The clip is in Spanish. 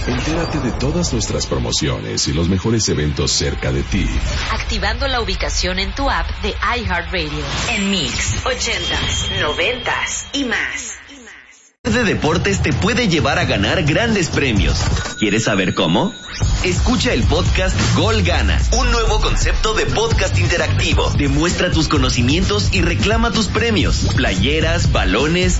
Entérate de todas nuestras promociones y los mejores eventos cerca de ti. Activando la ubicación en tu app de iHeartRadio. En Mix, 80s, 90s y más. De deportes te puede llevar a ganar grandes premios. ¿Quieres saber cómo? Escucha el podcast Gol Gana, un nuevo concepto de podcast interactivo. Demuestra tus conocimientos y reclama tus premios, playeras, balones